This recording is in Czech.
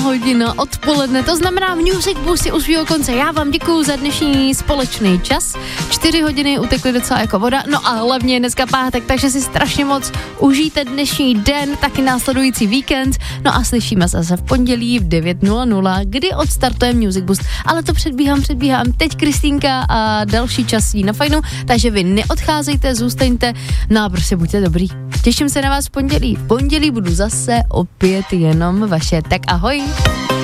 hodina odpoledne, to znamená Music Boost je u svýho konce. Já vám děkuju za dnešní společný čas. 4 hodiny utekly docela jako voda, no a hlavně je dneska pátek, takže si strašně moc užijte dnešní den, taky následující víkend, no a slyšíme se zase v pondělí v 9:00, kdy odstartuje Music Boost, ale to předbíhám, teď Kristýnka a další časí na fajnu, takže vy neodcházejte, zůstaňte, no a prostě buďte dobrý. Těším se na vás v pondělí budu zase opět jenom vaše, tak ahoj.